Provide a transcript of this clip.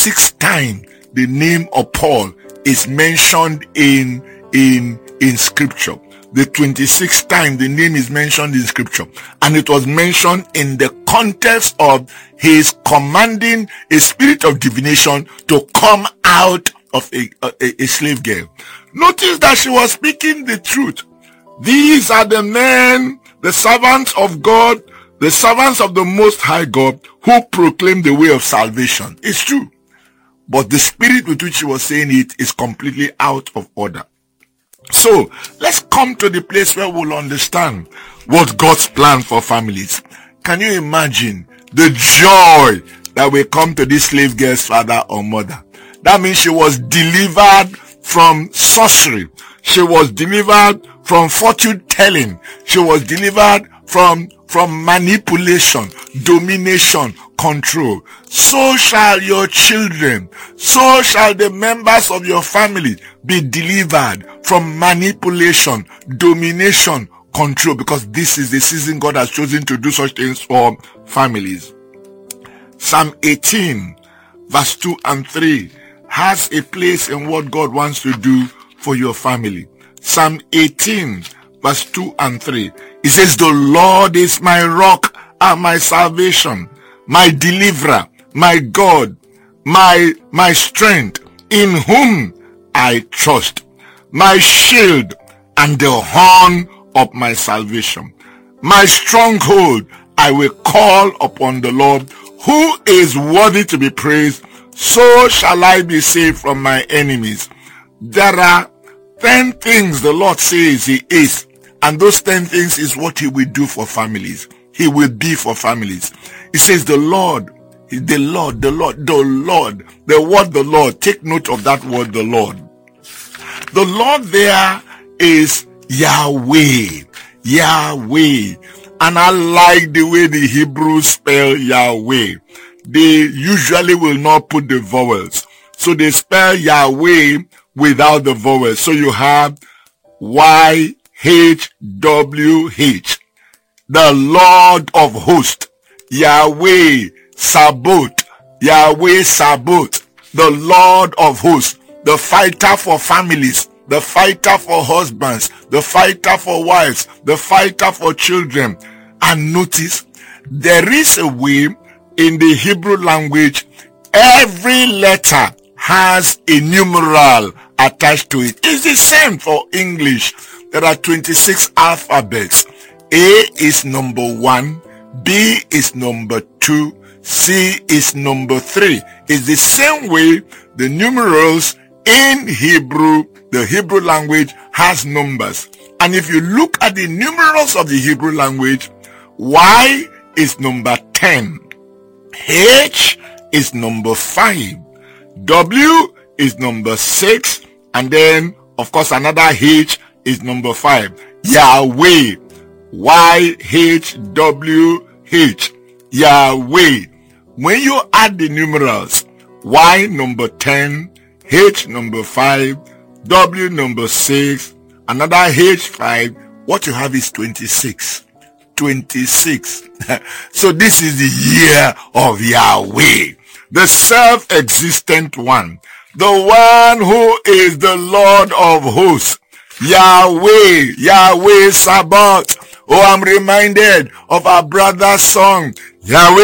26th time the name of Paul is mentioned in scripture. The 26th time the name is mentioned in scripture, and it was mentioned in the context of his commanding a spirit of divination to come out of a slave girl. Notice that she was speaking the truth. These are the men, the servants of God, the servants of the Most High God, who proclaim the way of salvation. It's true. But the spirit with which she was saying it is completely out of order. So, let's come to the place where we'll understand what God's plan for families. Can you imagine the joy that will come to this slave girl's father or mother? That means she was delivered from sorcery. She was delivered from fortune telling. She was delivered from manipulation, domination, control. So shall your children, so shall the members of your family be delivered from manipulation, domination, control, because this is the season God has chosen to do such things for families. Psalm 18 verse 2 and 3 has a place in what God wants to do for your family. Psalm 18 verse 2 and 3. It says, the Lord is my rock and my salvation, my deliverer, my God, my strength, in whom I trust, my shield and the horn of my salvation, my stronghold. I will call upon the Lord, who is worthy to be praised. So shall I be saved from my enemies. There are 10 things the Lord says he is, and those 10 things is what he will do for families. He will be for families. He says the Lord, the Lord, the word the Lord. Take note of that word, the Lord. The Lord there is Yahweh. Yahweh. And I like the way the Hebrews spell Yahweh. They usually will not put the vowels. So they spell Yahweh without the vowels. So you have YHWH. The Lord of hosts. Yahweh Sabaoth. Yahweh Sabaoth. The Lord of hosts. The fighter for families. The fighter for husbands. The fighter for wives. The fighter for children. And notice, there is a way in the Hebrew language, every letter has a numeral attached to it. It's the same for English. There are 26 alphabets. A is number 1, B is number 2, C is number 3. It's the same way the numerals in Hebrew, the Hebrew language has numbers. And if you look at the numerals of the Hebrew language, Y is number 10. H is number 5. W is number 6. And then, of course, another H is number 5. Yahweh. Y-H-W-H. Yahweh. When you add the numerals, Y number 10, H number 5, W number 6, another H5, what you have is 26. 26. So this is the year of Yahweh, the self-existent one, the one who is the Lord of hosts. Yahweh, Yahweh Sabaoth. Oh, I'm reminded of our brother's song. Yahweh